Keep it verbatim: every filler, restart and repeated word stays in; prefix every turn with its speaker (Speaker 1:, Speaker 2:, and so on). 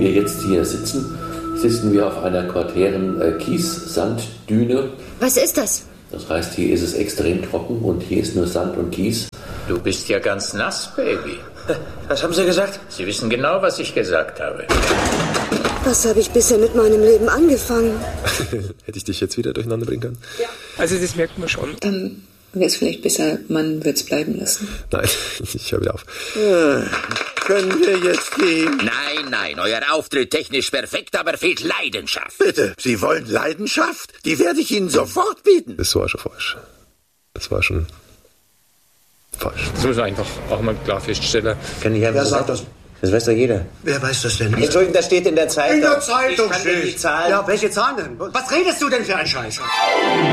Speaker 1: wir jetzt hier sitzen, sitzen wir auf einer quartären äh, Kies-Sanddüne.
Speaker 2: Was ist das?
Speaker 1: Das heißt, hier ist es extrem trocken und hier ist nur Sand und Kies.
Speaker 3: Du bist ja ganz nass, Baby.
Speaker 4: Was haben Sie gesagt?
Speaker 3: Sie wissen genau, was ich gesagt habe.
Speaker 2: Was habe ich bisher mit meinem Leben angefangen?
Speaker 5: Hätte ich dich jetzt wieder durcheinander bringen können?
Speaker 6: Ja. Also das merkt man schon.
Speaker 7: Dann wäre es vielleicht besser, man wird es bleiben lassen.
Speaker 5: Nein, ich höre wieder auf.
Speaker 4: Äh, können wir jetzt gehen?
Speaker 8: Nein, nein, euer Auftritt technisch perfekt, aber fehlt Leidenschaft.
Speaker 4: Bitte, Sie wollen Leidenschaft? Die werde ich Ihnen sofort bieten.
Speaker 5: Das war schon falsch. Das war schon falsch.
Speaker 6: Das muss man einfach auch mal klar feststellen.
Speaker 4: Kann ich Wer sagt das?
Speaker 8: Das weiß doch jeder.
Speaker 4: Wer weiß das denn nicht?
Speaker 8: Entschuldigung, das steht in der Zeitung.
Speaker 4: In der Zeitung
Speaker 8: ich kann
Speaker 4: steht.
Speaker 8: die Zahlen.
Speaker 4: Ja, welche Zahlen denn? Was redest du denn für ein Scheiß?